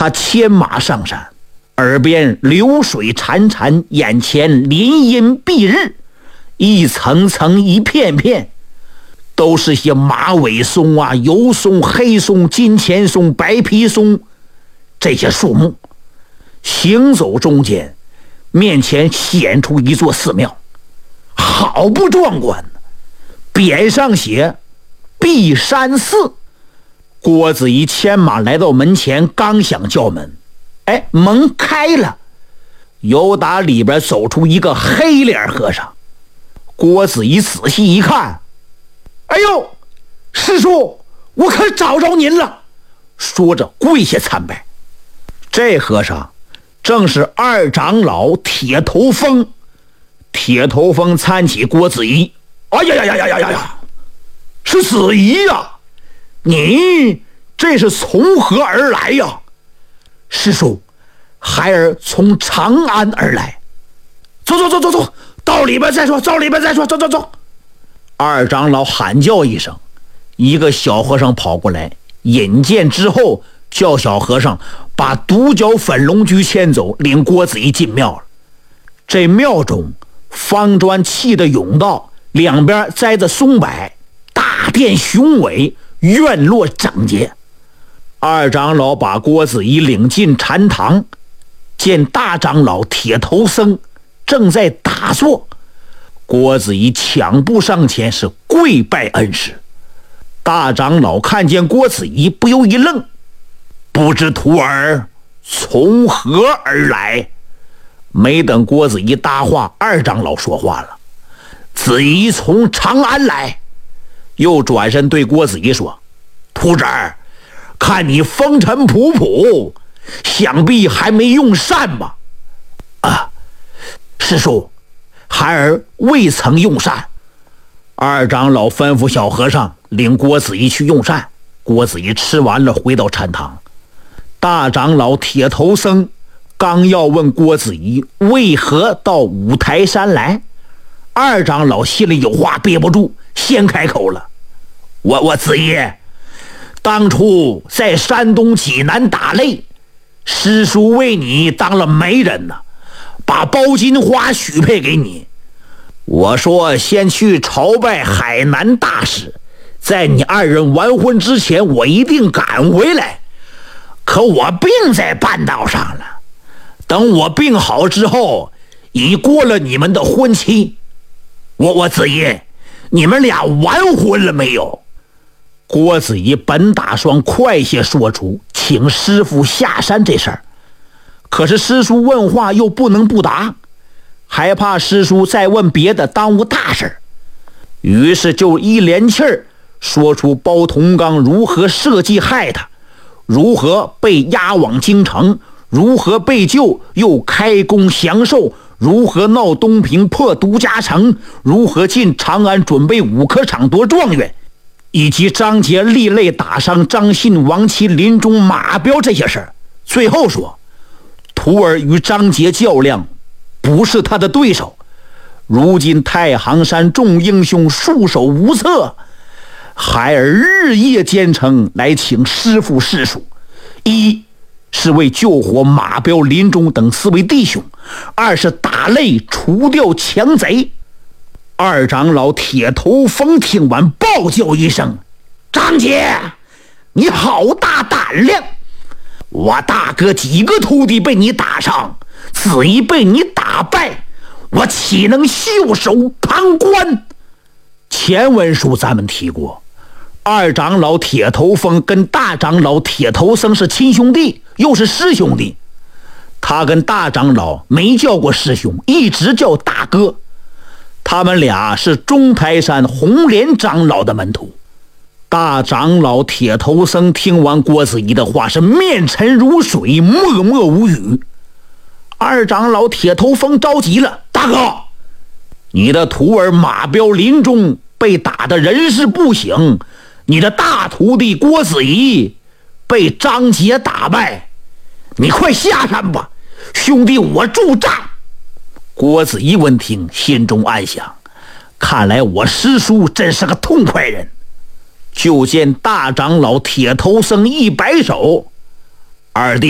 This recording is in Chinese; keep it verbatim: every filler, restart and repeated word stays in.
他牵马上山，耳边流水潺潺，眼前林荫蔽日，一层层一片片，都是些马尾松啊、油松、黑松、金钱松、白皮松这些树木。行走中间，面前显出一座寺庙，好不壮观，匾上写碧山寺。郭子仪牵马来到门前，刚想叫门，哎，门开了，由打里边走出一个黑脸和尚。郭子仪仔细一看，哎呦，师叔，我可找着您了，说着跪下参拜。这和尚正是二长老铁头风。铁头风搀起郭子仪，哎呀呀呀呀呀呀呀，是子仪呀，你这是从何而来呀？师叔，孩儿从长安而来。走走走走走，到里边再说，到里边再说，走走走。二长老喊叫一声，一个小和尚跑过来，引荐之后，叫小和尚把独角粉龙驹牵走，领郭子仪进庙了。这庙中方砖砌的甬道，两边栽着松柏，大殿雄伟，院落整洁。二长老把郭子仪领进禅堂，见大长老铁头僧正在打坐。郭子仪抢步上前，是跪拜恩师。大长老看见郭子仪，不由一愣，不知徒儿从何而来。没等郭子仪搭话，二长老说话了：子仪从长安来。又转身对郭子仪说：徒侄儿，看你风尘仆仆，想必还没用膳吧？啊，师叔，孩儿未曾用膳。二长老吩咐小和尚领郭子仪去用膳。郭子仪吃完了，回到禅堂。大长老铁头僧刚要问郭子仪为何到五台山来，二长老心里有话憋不住，先开口了：我我子仪，当初在山东济南打擂，师叔为你当了媒人呢，把包金花许配给你。我说先去朝拜海南大使，在你二人完婚之前，我一定赶回来。可我病在半道上了，等我病好之后，已过了你们的婚期。我我子仪，你们俩完婚了没有？郭子仪本打算快些说出请师父下山这事儿，可是师叔问话又不能不答，还怕师叔再问别的耽误大事，于是就一连气儿说出包同刚如何设计害他，如何被押往京城，如何被救又开弓降寿，如何闹东平破独家城，如何进长安准备五科场夺状元，以及张杰厉泪打伤张信、王琦临终马彪这些事儿。最后说，徒儿与张杰较量，不是他的对手。如今太行山众英雄束手无策，孩儿日夜兼程来请师父示属，一是为救活马彪、林中等四位弟兄，二是打擂除掉强贼。二长老铁头风听完暴叫一声：张杰，你好大胆量！我大哥几个徒弟被你打伤，子仪被你打败，我岂能袖手旁观？前文书咱们提过，二长老铁头风跟大长老铁头僧是亲兄弟，又是师兄弟。他跟大长老没叫过师兄，一直叫大哥。他们俩是中台山红莲长老的门徒。大长老铁头僧听完郭子仪的话，是面沉如水，默默无语。二长老铁头风着急了：大哥，你的徒儿马彪临终被打得人事不省，你的大徒弟郭子仪被张杰打败，你快下山吧，兄弟我助战。郭子仪闻听，心中暗想，看来我师叔真是个痛快人。就见大长老铁头僧一摆手：二弟